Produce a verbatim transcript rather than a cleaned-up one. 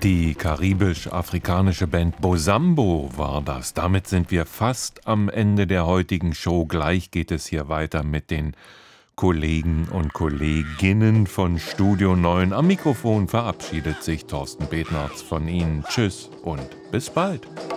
Die karibisch-afrikanische Band Bosambo war das. Damit sind wir fast am Ende der heutigen Show. Gleich geht es hier weiter mit den Kollegen und Kolleginnen von Studio neun. Am Mikrofon verabschiedet sich Thorsten Betnarz von Ihnen. Tschüss und bis bald.